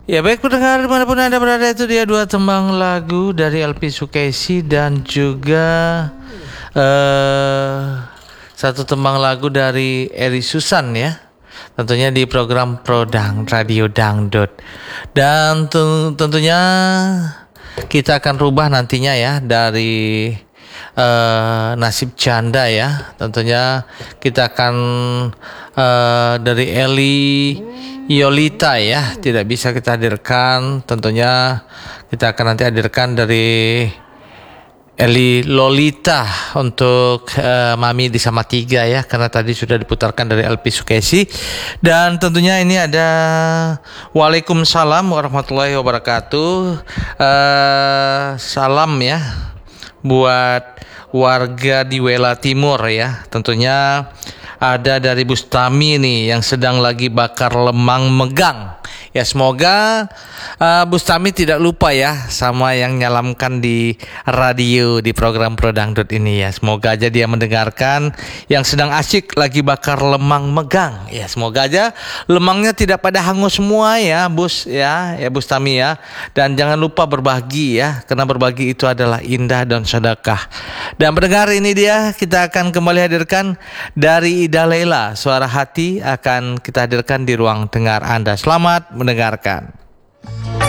Ya baik pendengar dimanapun Anda berada, itu dia dua tembang lagu dari Elvi Sukaesih dan juga satu tembang lagu dari Eri Susan ya. Tentunya di program Prodang Radio Dangdut. Dan tentunya kita akan rubah nantinya ya dari nasib janda ya. Tentunya kita akan dari Eli Yolita ya, tidak bisa kita hadirkan. Tentunya kita akan nanti hadirkan dari Eli Lolita untuk Mami di Sama Tiga ya, karena tadi sudah diputarkan dari Elvi Sukaesih. Dan tentunya ini ada Waalaikumsalam warahmatullahi wabarakatuh. Salam ya buat warga di Wela Timur ya. Tentunya ada dari Bustami nih yang sedang lagi bakar lemang megang. Ya semoga Bustami tidak lupa ya sama yang nyalamkan di radio di program Prodangdut ini ya. Semoga aja dia mendengarkan yang sedang asyik lagi bakar lemang megang. Ya semoga aja lemangnya tidak pada hangus semua ya Bus ya Bustami ya. Dan jangan lupa berbagi ya, karena berbagi itu adalah indah dan sedekah. Dan pendengar, ini dia kita akan kembali hadirkan dari Ida Leila, Suara Hati akan kita hadirkan di ruang dengar Anda. Selamat mendengarkan.